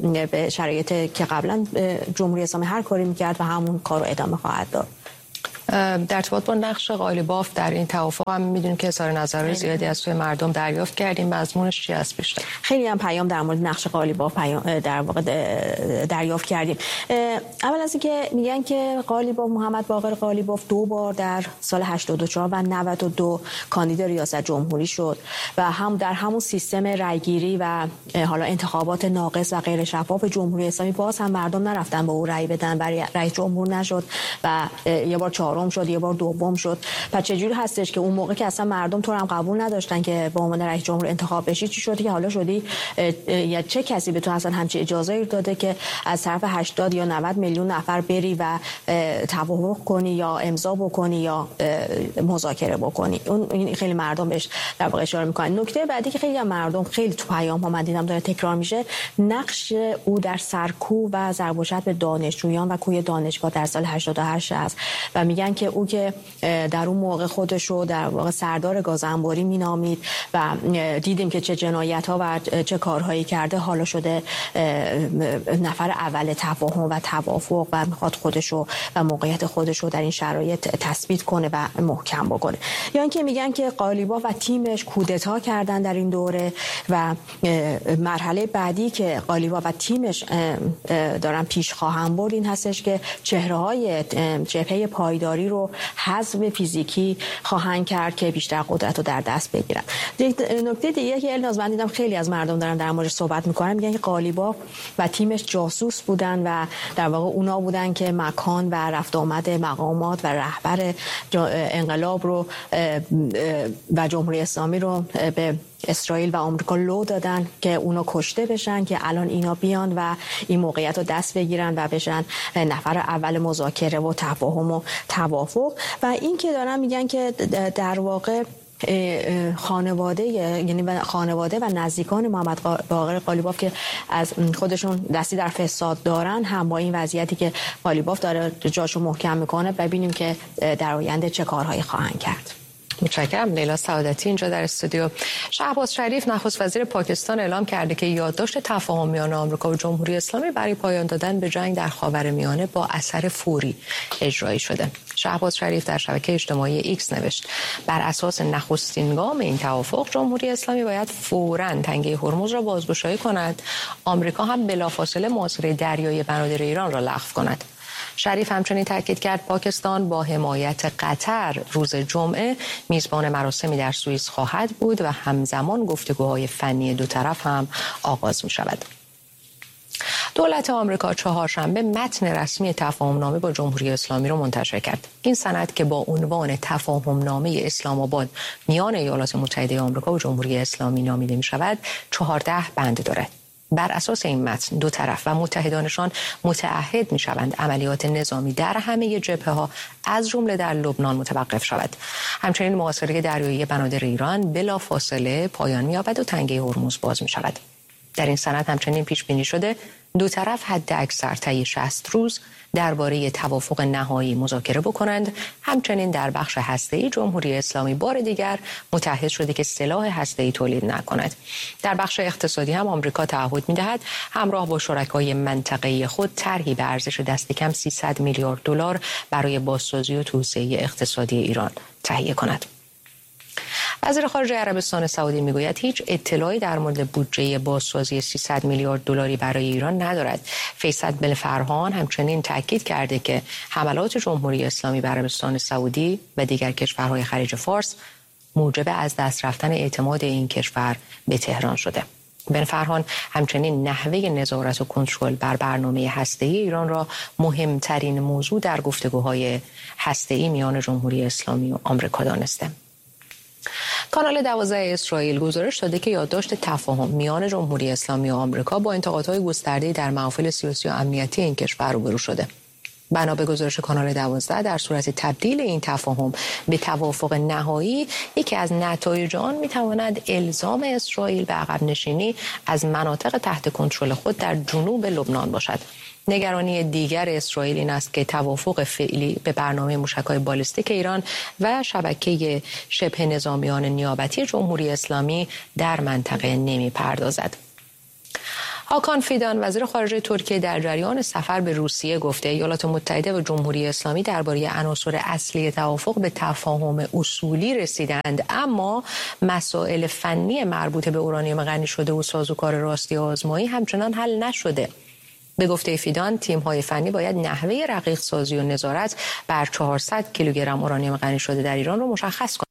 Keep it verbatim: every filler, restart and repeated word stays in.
به شرایط که قبلا جمهوری اسلامی هر کاری میکرد و همون کار رو ادامه خواهد داد. در ارتباط با نقش قالیباف در این توافق هم میدونیم که اظهار نظر زیادی از سوی مردم دریافت کردیم. مضمونش چی است بیشتر؟ خیلی هم پیام در مورد نقش قالیباف پیام در واقع دریافت کردیم. اول از اینکه میگن که قالیباف، محمد باقر قالیباف دو بار در سال هشتاد و چهار و نود و دو کاندید ریاست جمهوری شد و هم در همون سیستم رایگیری و حالا انتخابات ناقص و غیر شفاف جمهوری اسلامی باز هم مردم نرفتن با او رای بدن و رئیس جمهور نشد و یه بار چهارم شد، یه بار دوم شد. پس چجوری هستش که اون موقع که اصلا مردم تو رو هم قبول نداشتن که به عنوان رئیس جمهور انتخاب بشی، چی شد که حالا شدی؟ یا چه کسی به تو اصلا همچین اجازه داده که از طرف هشتاد یا نود میلیون نفر بری و توافق کنی یا امضا بکنی یا مذاکره بکنی؟ اون خیلی مردم بهش در واقع اشاره میکنن. نکته بعدی که خیلی مردم خیلی تو پیام ها من دیدم داره تکرار میشه، نقش او در سرکوب و ضرب و شتم به دانشجویان و کوی دانشگاه در سال هشتاد و هشت است و میگن که او که در اون موقع خودش رو در واقع سردار گازانباری مینامید و دیدیم که چه جنایت‌ها و چه کارهایی کرده، حالا شده نفر اول تفاهم و توافق و میخواد خودش رو و موقعیت خودش رو در این شرایط تثبیت کنه و محکم بکنه. یا اینکه میگن که قالیباف و تیمش کودتا کردن در این دوره و مرحله بعدی که قالیباف و تیمش دارن پیش خواهند برد این هستش که چهره‌های جبهه پایداری رو حذف فیزیکی خواهند کرد که بیشتر قدرت رو در دست بگیرن. نکته دیگه که الناز من دیدم خیلی از مردم دارن در موردش صحبت میکنن، میگن که قالیباف و تیمش جاسوس بودن و در واقع اونا بودن که مکان و رفت آمد مقامات و رهبر انقلاب رو و جمهوری اسلامی رو به اسرائیل و آمریکا لو دادن که اونا کشته بشن که الان اینا بیان و این موقعیت رو دست بگیرن و بشن نفر اول مذاکره و تفاهم و توافق. و این که دارن میگن که در واقع خانواده یعنی خانواده و نزدیکان محمد باقر قالیباف که از خودشون دستی در فساد دارن هم با این وضعیتی که قالیباف داره جاشو محکم میکنه ببینیم که در آینده چه کارهایی خواهند کرد. متشکرم. لیلا سعادتی اینجا در استودیو. شهباز شریف نخست وزیر پاکستان اعلام کرده که یادداشت تفاهم میان آمریکا و جمهوری اسلامی برای پایان دادن به جنگ در خاورمیانه با اثر فوری اجرایی شده. شهباز شریف در شبکه اجتماعی ایکس نوشت بر اساس نخستین گام این توافق جمهوری اسلامی باید فوراً تنگه هرمز را بازگشایی کند. آمریکا هم بلافاصله محاصره دریایی بنادر ایران را لغو کند. شریف همچنین تاکید کرد پاکستان با حمایت قطر روز جمعه میزبان مراسمی در سوئیس خواهد بود و همزمان گفتگوهای فنی دو طرف هم آغاز می شود. دولت آمریکا چهارشنبه متن رسمی تفاهمنامه با جمهوری اسلامی را منتشر کرد. این سند که با عنوان تفاهمنامه اسلام آباد میان ایالات متحده آمریکا و جمهوری اسلامی نامیده می شود، چهارده بند دارد. بر اساس این متن دو طرف و متحدانشان متعهد می شوند عملیات نظامی در همه جبهه‌ها از جمله در لبنان متوقف شود. همچنین محاصره دریایی بنادر ایران بلافاصله پایان می‌یابد و تنگه هرمز باز می شود. در این سند همچنین پیش بینی شده دو طرف حد اکثر طی شصت روز درباره توافق نهایی مذاکره بکنند. همچنین در بخش هسته‌ای جمهوری اسلامی بار دیگر متعهد شده که سلاح هسته‌ای تولید نکند. در بخش اقتصادی هم آمریکا تعهد می‌دهد همراه با شرکای منطقه‌ای خود طرحی به ارزش دست کم سیصد میلیارد دلار برای بازسازی و توسعه اقتصادی ایران تهیه کند. وزیر خارجه عربستان سعودی میگوید هیچ اطلاعی در مورد بودجه بازسازی سیصد میلیارد دلاری برای ایران ندارد. فیصل بن فرحان همچنین تاکید کرده که حملات جمهوری اسلامی بر عربستان سعودی و دیگر کشورهای خلیج فارس موجب از دست رفتن اعتماد این کشور به تهران شده. بن فرحان همچنین نحوه نظارت و کنترل بر برنامه هسته‌ای ایران را مهمترین موضوع در گفتگوهای هسته‌ای میان جمهوری اسلامی و آمریکا دانسته. کانال دوازده اسرائیل گزارش داده که یادداشت تفاهم میان جمهوری اسلامی و آمریکا با انتقادهای گسترده‌ای در محافل سیاسی و امنیتی این کشور روبرو شده. بنا به گزارش کانال دوازده در صورت تبدیل این تفاهم به توافق نهایی، یکی از نتایج آن میتواند الزام اسرائیل به عقب نشینی از مناطق تحت کنترل خود در جنوب لبنان باشد. نگرانی دیگر اسرائیل این است که توافق فعلی به برنامه موشک‌های بالستیک ایران و شبکه شبه نظامیان نیابتی جمهوری اسلامی در منطقه نمی‌پردازد. هاکان فیدان وزیر خارجه ترکیه در جریان سفر به روسیه گفته ایالات متحده و جمهوری اسلامی درباره عناصر اصلی توافق به تفاهم اصولی رسیدند، اما مسائل فنی مربوط به اورانیوم غنی شده و سازوکار راستی آزمایی همچنان حل نشده. به گفته فیدان تیم‌های فنی باید نحوه رقیق سازی و نظارت بر چهارصد کیلوگرم اورانیوم غنی شده در ایران را مشخص کنند.